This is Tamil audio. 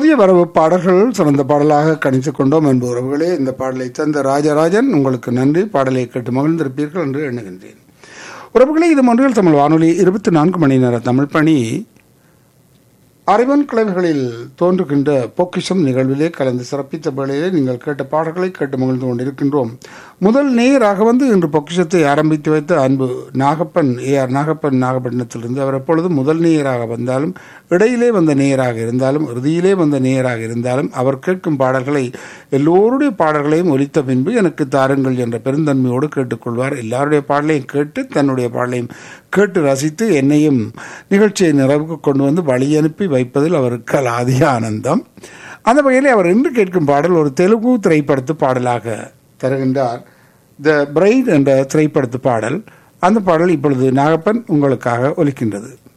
புதிய வரவு பாடல்கள் சிறந்த பாடலாக கணித்துக் கொண்டோம் என்பது உறவுகளே. இந்த பாடலை தந்த ராஜராஜன் உங்களுக்கு நன்றி. பாடலை கேட்டு மகிழ்ந்திருப்பீர்கள் என்று எண்ணுகின்றேன். உறவுகளே, இது மொன்றியல் தமிழ் வானொலி 24 மணி நேர தமிழ் பணி அறிவன் கிழமைகளில் தோன்றுகின்ற பொக்கிஷம் நிகழ்விலே கலந்து சிறப்பித்த வேளையிலே நீங்கள் கேட்ட பாடல்களை கேட்டு மகிழ்ந்து கொண்டிருக்கின்றோம். முதல் நேயராக வந்து இன்று பொக்கிஷத்தை ஆரம்பித்து வைத்த அன்பு நாகப்பன் ஏஆர் நாகப்பன் நாகப்பட்டினத்திலிருந்து அவர் எப்பொழுதும் முதல் நேயராக வந்தாலும், இடையிலே வந்த நேயராக இருந்தாலும், இறுதியிலே வந்த நேயராக இருந்தாலும் அவர் கேட்கும் பாடல்களை எல்லோருடைய பாடல்களையும் ஒலித்த பின்பு எனக்கு தாருங்கள் என்ற பெருந்தன்மையோடு கேட்டுக்கொள்வார். எல்லாருடைய பாடலையும் கேட்டு தன்னுடைய பாடலையும் கேட்டு ரசித்து என்னையும் நிகழ்ச்சியை நிறைவுக்கு கொண்டு வந்து வழி அனுப்பி வைப்பதில் அவருக்கு அதிக ஆனந்தம். அந்த வகையில் அவர் இன்று கேட்கும் பாடல் ஒரு தெலுங்கு திரைப்படத்து பாடலாக தருகின்றார். த பிரைட் என்ற திரைப்படத்து பாடல். அந்த பாடல் இப்பொழுது நாகப்பன் உங்களுக்காக ஒலிக்கின்றது.